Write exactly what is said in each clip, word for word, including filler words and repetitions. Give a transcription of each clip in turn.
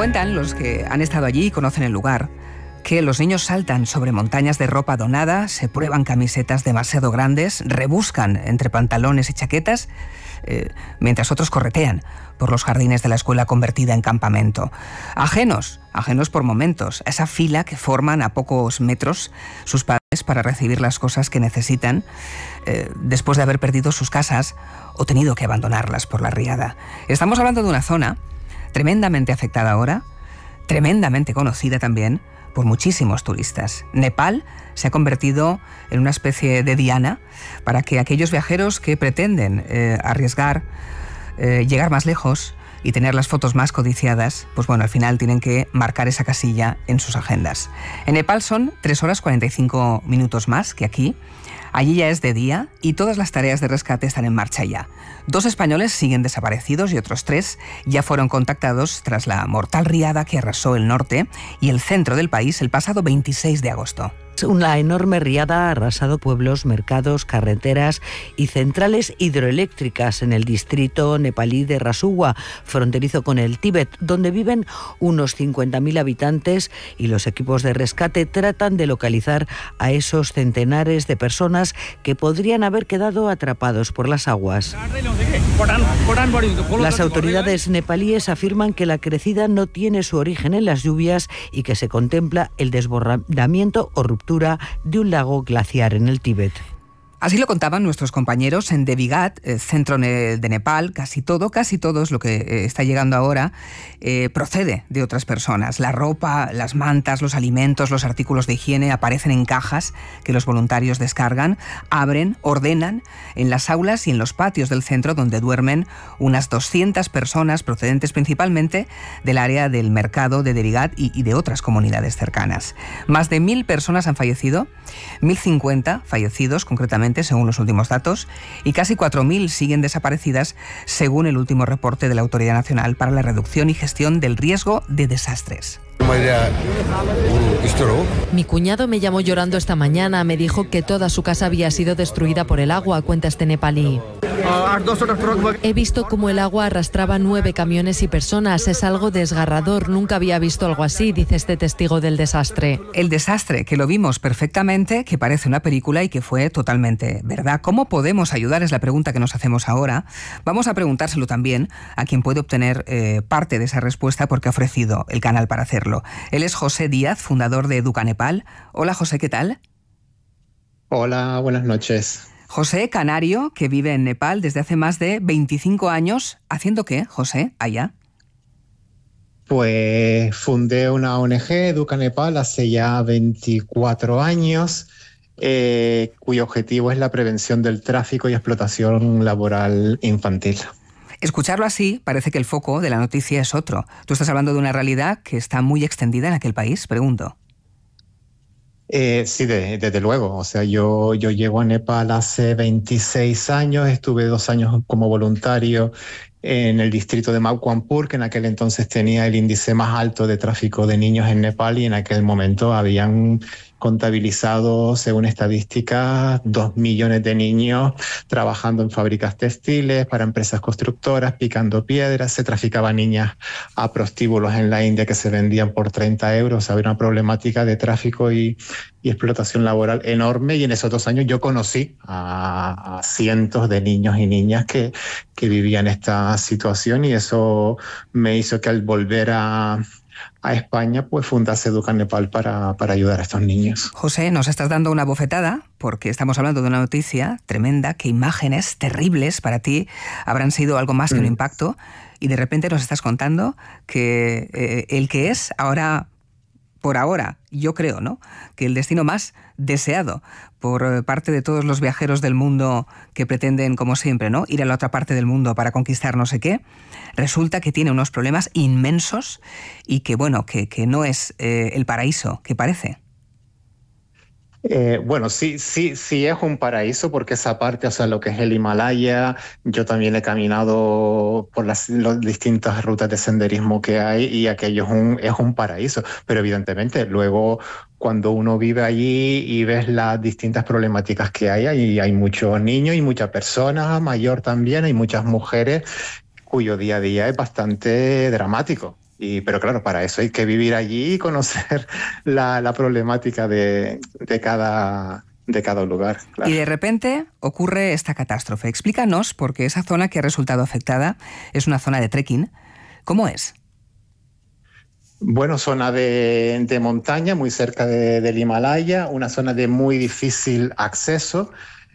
Cuentan los que han estado allí y conocen el lugar que los niños saltan sobre montañas de ropa donada, se prueban camisetas demasiado grandes, rebuscan entre pantalones y chaquetas, eh, mientras otros corretean por los jardines de la escuela convertida en campamento. Ajenos, ajenos por momentos, a esa fila que forman a pocos metros sus padres para recibir las cosas que necesitan eh, después de haber perdido sus casas o tenido que abandonarlas por la riada. Estamos hablando de una zona tremendamente afectada ahora, tremendamente conocida también por muchísimos turistas. Nepal se ha convertido en una especie de diana para que aquellos viajeros que pretenden eh, arriesgar, eh, llegar más lejos y tener las fotos más codiciadas, pues bueno, al final tienen que marcar esa casilla en sus agendas. En Nepal son tres horas cuarenta y cinco minutos más que aquí. Allí ya es de día y todas las tareas de rescate están en marcha ya. Dos españoles siguen desaparecidos y otros tres ya fueron contactados tras la mortal riada que arrasó el norte y el centro del país el pasado veintiséis de agosto. Una enorme riada ha arrasado pueblos, mercados, carreteras y centrales hidroeléctricas en el distrito nepalí de Rasuwa, fronterizo con el Tíbet, donde viven unos cincuenta mil habitantes, y los equipos de rescate tratan de localizar a esos centenares de personas que podrían haber quedado atrapados por las aguas. Las autoridades nepalíes afirman que la crecida no tiene su origen en las lluvias y que se contempla el desbordamiento o ruptura de un lago glaciar en el Tíbet. Así lo contaban nuestros compañeros en Devigat, eh, centro de Nepal. Casi todo, casi todo es lo que eh, está llegando ahora, eh, procede de otras personas. La ropa, las mantas, los alimentos, los artículos de higiene aparecen en cajas que los voluntarios descargan, abren, ordenan en las aulas y en los patios del centro, donde duermen unas doscientas personas procedentes principalmente del área del mercado de Devigat y, y de otras comunidades cercanas. Más de mil personas han fallecido, mil cincuenta fallecidos concretamente, según los últimos datos, y casi cuatro mil siguen desaparecidas, según el último reporte de la Autoridad Nacional para la Reducción y Gestión del Riesgo de Desastres. Mi cuñado me llamó llorando esta mañana, me dijo que toda su casa había sido destruida por el agua, cuenta este nepalí. He visto cómo el agua arrastraba nueve camiones y personas, es algo desgarrador, nunca había visto algo así, dice este testigo del desastre. El desastre, que lo vimos perfectamente, que parece una película y que fue totalmente verdad. ¿Cómo podemos ayudar? Es la pregunta que nos hacemos ahora. Vamos a preguntárselo también a quien puede obtener eh, parte de esa respuesta, porque ha ofrecido el canal para hacerlo. Él es José Díaz, fundador de Educa Nepal. Hola José, ¿qué tal? Hola, buenas noches. José, canario, que vive en Nepal desde hace más de veinticinco años. ¿Haciendo qué, José, allá? Pues fundé una O N Ge, Educa Nepal, hace ya veinticuatro años, eh, cuyo objetivo es la prevención del tráfico y explotación laboral infantil. Escucharlo así, parece que el foco de la noticia es otro. Tú estás hablando de una realidad que está muy extendida en aquel país, pregunto. Eh, sí, de, desde luego. O sea, yo, yo llego a Nepal hace veintiséis años, estuve dos años como voluntario en el distrito de Makwanpur, que en aquel entonces tenía el índice más alto de tráfico de niños en Nepal, y en aquel momento habían contabilizado, según estadísticas, dos millones de niños trabajando en fábricas textiles, para empresas constructoras, picando piedras. Se traficaban niñas a prostíbulos en la India que se vendían por treinta euros. Había una problemática de tráfico y, y explotación laboral enorme, y en esos dos años yo conocí a, a cientos de niños y niñas que, que vivían esta situación, y eso me hizo que al volver a... a España, pues fundase Educa Nepal para, para ayudar a estos niños. José, nos estás dando una bofetada porque estamos hablando de una noticia tremenda, que imágenes terribles para ti habrán sido algo más que un impacto, y de repente nos estás contando que eh, el que es ahora, por ahora, yo creo, ¿no?, que el destino más deseado por parte de todos los viajeros del mundo que pretenden, como siempre, ¿no?, ir a la otra parte del mundo para conquistar no sé qué, resulta que tiene unos problemas inmensos y que, bueno, que, que no es eh, el paraíso que parece. Eh, bueno, sí, sí, sí es un paraíso, porque esa parte, o sea, lo que es el Himalaya, yo también he caminado por las, las distintas rutas de senderismo que hay, y aquello es un, es un paraíso. Pero evidentemente luego, cuando uno vive allí y ves las distintas problemáticas que hay, hay, hay muchos niños y muchas personas, mayor también, hay muchas mujeres cuyo día a día es bastante dramático. Y, pero claro, para eso hay que vivir allí y conocer la, la problemática de, de, cada, de cada lugar. Claro. Y de repente ocurre esta catástrofe. Explícanos, porque esa zona que ha resultado afectada es una zona de trekking. ¿Cómo es? Bueno, zona de, de montaña, muy cerca de, del Himalaya, una zona de muy difícil acceso.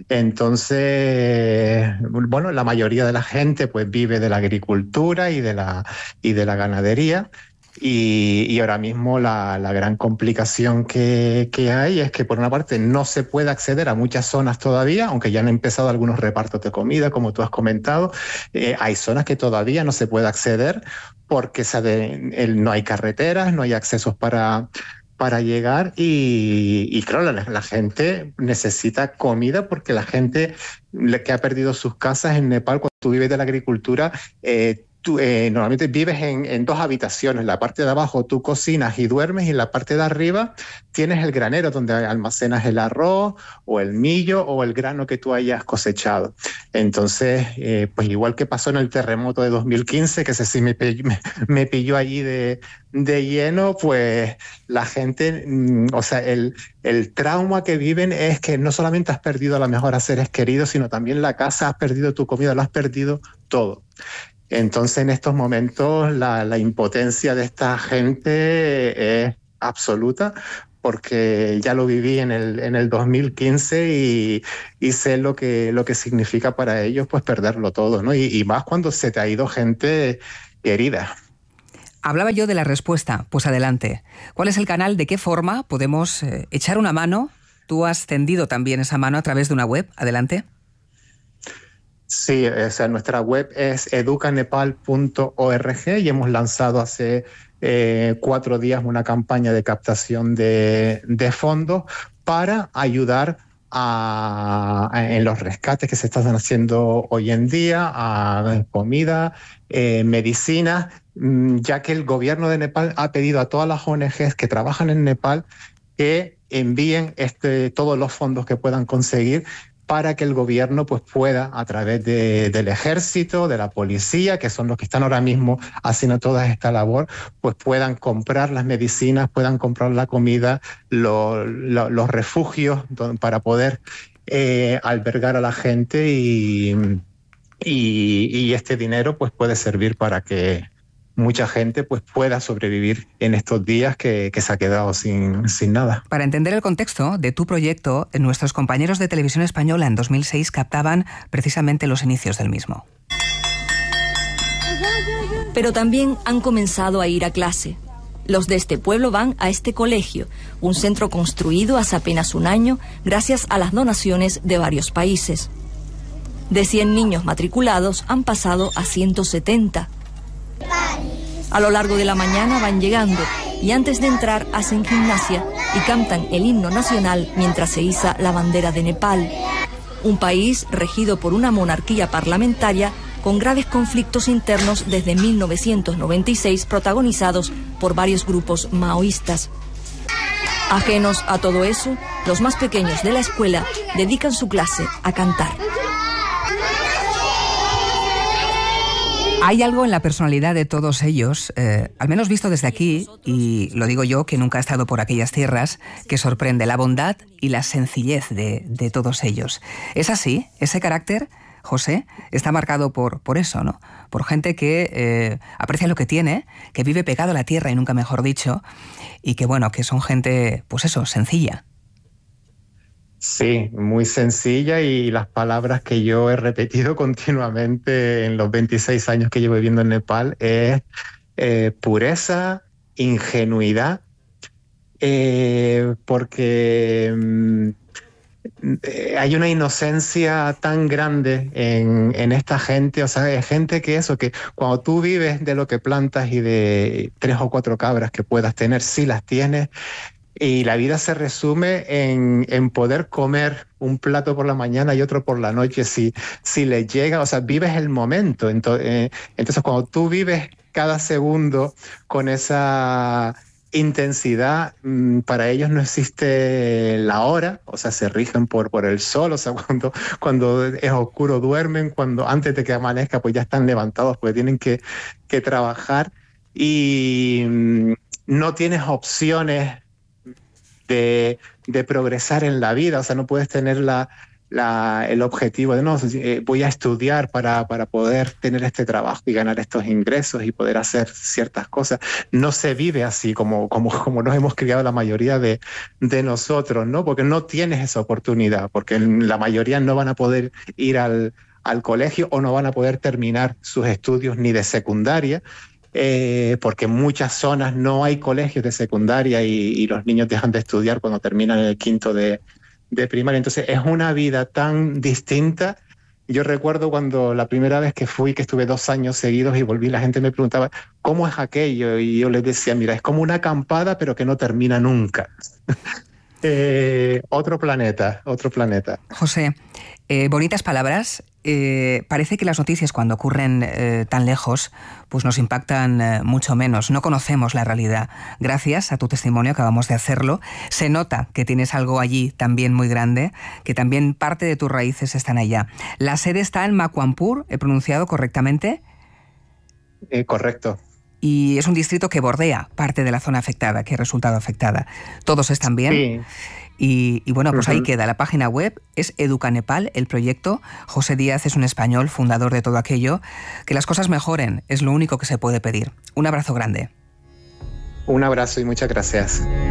Entonces, bueno, la mayoría de la gente pues vive de la agricultura y de la, y de la ganadería. Y, y ahora mismo la, la gran complicación que, que hay es que por una parte no se puede acceder a muchas zonas todavía, aunque ya han empezado algunos repartos de comida, como tú has comentado. Eh, hay zonas que todavía no se puede acceder porque se de, el, no hay carreteras, no hay accesos para... para llegar y, y claro, la, la gente necesita comida porque la gente que ha perdido sus casas en Nepal, cuando tú vives de la agricultura, eh, tú eh, normalmente vives en, en dos habitaciones. La parte de abajo tú cocinas y duermes y en la parte de arriba tienes el granero donde almacenas el arroz o el millo o el grano que tú hayas cosechado. Entonces, eh, pues igual que pasó en el terremoto de dos mil quince, que ese sí me, me, me pilló allí de, de lleno, pues la gente, mm, o sea, el, el trauma que viven es que no solamente has perdido a lo mejor a seres queridos, sino también la casa, has perdido tu comida, lo has perdido todo. Entonces, en estos momentos, la, la impotencia de esta gente es absoluta, porque ya lo viví en el, en el dos mil quince y, y sé lo que, lo que significa para ellos pues perderlo todo, ¿no? Y, y más cuando se te ha ido gente querida. Hablaba yo de la respuesta, pues adelante. ¿Cuál es el canal? ¿De qué forma podemos eh, echar una mano? Tú has tendido también esa mano a través de una web. Adelante. Sí, o sea, nuestra web es educa nepal punto org y hemos lanzado hace eh, cuatro días una campaña de captación de, de fondos para ayudar a, a, en los rescates que se están haciendo hoy en día, a comida, eh, medicina, ya que el gobierno de Nepal ha pedido a todas las O N Ges que trabajan en Nepal que envíen este, todos los fondos que puedan conseguir para que el gobierno pues, pueda, a través de, del ejército, de la policía, que son los que están ahora mismo haciendo toda esta labor, pues puedan comprar las medicinas, puedan comprar la comida, lo, lo, los refugios para poder eh, albergar a la gente y, y, y este dinero pues, puede servir para que mucha gente pues, pueda sobrevivir en estos días que, que se ha quedado sin, sin nada. Para entender el contexto de tu proyecto, nuestros compañeros de Televisión Española en dos mil seis captaban precisamente los inicios del mismo. Pero también han comenzado a ir a clase. Los de este pueblo van a este colegio, un centro construido hace apenas un año gracias a las donaciones de varios países. De cien niños matriculados han pasado a ciento setenta. A lo largo de la mañana van llegando y antes de entrar hacen gimnasia y cantan el himno nacional mientras se iza la bandera de Nepal, un país regido por una monarquía parlamentaria con graves conflictos internos desde mil novecientos noventa y seis protagonizados por varios grupos maoístas. Ajenos a todo eso, los más pequeños de la escuela dedican su clase a cantar. Hay algo en la personalidad de todos ellos, eh, al menos visto desde aquí, y lo digo yo que nunca he estado por aquellas tierras, que sorprende la bondad y la sencillez de, de todos ellos. ¿Es así? ¿Ese carácter, José, está marcado por, por eso, ¿no? Por gente que eh, aprecia lo que tiene, que vive pegado a la tierra y nunca mejor dicho, y que bueno, que son gente, pues eso, sencilla. Sí, muy sencilla y las palabras que yo he repetido continuamente en los veintiséis años que llevo viviendo en Nepal es eh, pureza, ingenuidad, eh, porque mm, hay una inocencia tan grande en, en esta gente, o sea, es gente que eso, que cuando tú vives de lo que plantas y de tres o cuatro cabras que puedas tener, sí las tienes. Y la vida se resume en, en poder comer un plato por la mañana y otro por la noche si, si les llega, o sea, vives el momento. Entonces, eh, entonces, cuando tú vives cada segundo con esa intensidad, mmm, para ellos no existe la hora, o sea, se rigen por, por el sol, o sea, cuando, cuando es oscuro duermen, cuando antes de que amanezca pues ya están levantados porque tienen que, que trabajar. y no tienes opciones de, de progresar en la vida, o sea, no puedes tener la, la, el objetivo de, no, eh, voy a estudiar para, para poder tener este trabajo y ganar estos ingresos y poder hacer ciertas cosas. No se vive así como, como, como nos hemos criado la mayoría de, de nosotros, ¿no? Porque no tienes esa oportunidad, porque la mayoría no van a poder ir al, al colegio o no van a poder terminar sus estudios ni de secundaria. Eh, porque en muchas zonas no hay colegios de secundaria y, y los niños dejan de estudiar cuando terminan el quinto de, de primaria. Entonces es una vida tan distinta. Yo recuerdo cuando la primera vez que fui, que estuve dos años seguidos y volví, la gente me preguntaba, ¿cómo es aquello? Y yo les decía, mira, es como una acampada pero que no termina nunca. eh, otro planeta, otro planeta. José, eh, bonitas palabras. Eh, parece que las noticias cuando ocurren eh, tan lejos pues nos impactan eh, mucho menos. No conocemos la realidad. Gracias a tu testimonio acabamos de hacerlo. Se nota que tienes algo allí también muy grande, que también parte de tus raíces están allá. La sede está en Makwanpur, ¿he pronunciado correctamente? Eh, correcto. Y es un distrito que bordea parte de la zona afectada, que ha resultado afectada. ¿Todos están bien? Sí. Y, y bueno, pues uh-huh. ahí queda. La página web es Educanepal, el proyecto. José Díaz es un español, fundador de todo aquello. Que las cosas mejoren es lo único que se puede pedir. Un abrazo grande. Un abrazo y muchas gracias.